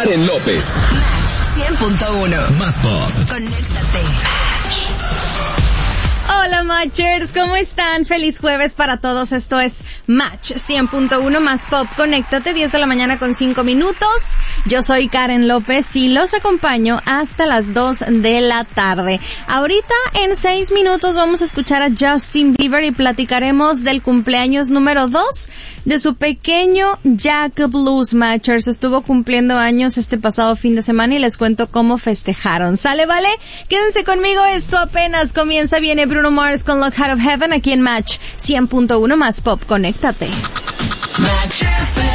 Karen López. Match 100.1. Más pop. Conéctate. Hola Matchers, ¿cómo están? Feliz jueves para todos. Esto es Match 100.1 Más Pop. Conéctate, 10 de la mañana con 5 minutos. Yo soy Karen López y los acompaño hasta las 2 de la tarde. Ahorita en 6 minutos vamos a escuchar a Justin Bieber y platicaremos del cumpleaños número 2 de su pequeño Jack Blues. Matchers estuvo cumpliendo años este pasado fin de semana y les cuento cómo festejaron. ¿Sale, vale? Quédense conmigo, esto apenas comienza. Viene Bruno Mars con Lock Out of Heaven aquí en Match 100.1 Más Pop. Conéctate. Match FM.